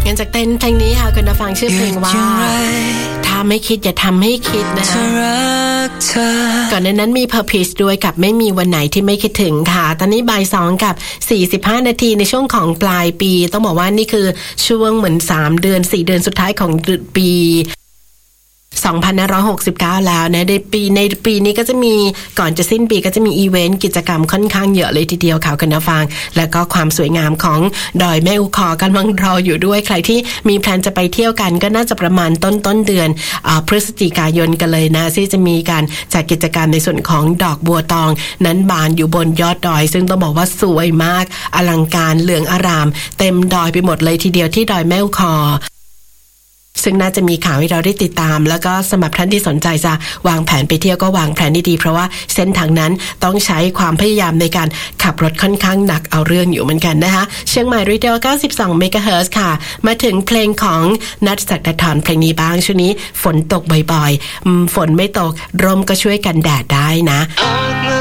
งั้นจากเต้นเพลงนี้ค่ะคุณฟังชื่อเพลงว่าถ้าไม่คิดอย่าทำให้คิดนะก่อนนั้นมี Purpose ด้วยกับไม่มีวันไหนที่ไม่คิดถึงค่ะตอนนี้บ่าย2กับ45นาทีในช่วงของปลายปีต้องบอกว่านี่คือช่วงเหมือน3เดือน4เดือนสุดท้ายของปี2569แล้วนะในปีนี้ก็จะมีก่อนจะสิ้นปีก็จะมีอีเวนต์กิจกรรมค่อนข้างเยอะเลยทีเดียวค่ะคุณผู้ฟังแล้วก็ความสวยงามของดอยแม่อุคอกำลังรออยู่ด้วยใครที่มีแพลนจะไปเที่ยวกันก็น่าจะประมาณต้นเดือนพฤศจิกายนกันเลยนะที่จะมีการจัดกิจกรรมในส่วนของดอกบัวตองนั้นบานอยู่บนยอดดอยซึ่งต้องบอกว่าสวยมากอลังการเหลืองอารามเต็มดอยไปหมดเลยทีเดียวที่ดอยแม่อุคอซึ่งน่าจะมีข่าวให้เราได้ติดตามแล้วก็สำหรับท่านที่สนใจจะวางแผนไปเที่ยวก็วางแผนดีๆเพราะว่าเส้นทางนั้นต้องใช้ความพยายามในการขับรถค่อนข้างหนักเอาเรื่องอยู่เหมือนกันนะคะเชียงใหม่รีเทล92เมกะเฮิรตซ์ค่ะมาถึงเพลงของนัทศักดาธรเพลงนี้บ้างช่วงนี้ฝนตกบ่อยๆฝนไม่ตกร่มก็ช่วยกันแดดได้นะ